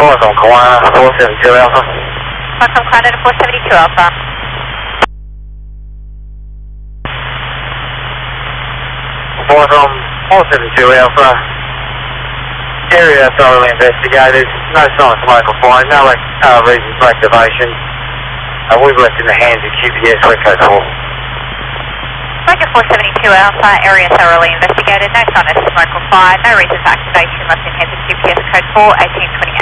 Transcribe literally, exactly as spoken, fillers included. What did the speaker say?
Force on Kiwana, four seven two Alpha. Force on Kiwana to four seventy-two Alpha. Force on four seven two Alpha. Area thoroughly investigated. No signs of local fire. No uh, reasons for activation. Uh, we've left in the hands of Q P S West four. Roger four seventy-two Alpha. Area thoroughly investigated. No sign of smoke or fire. No reason for activation. Left in hands of Q P S code four eighteen twenty.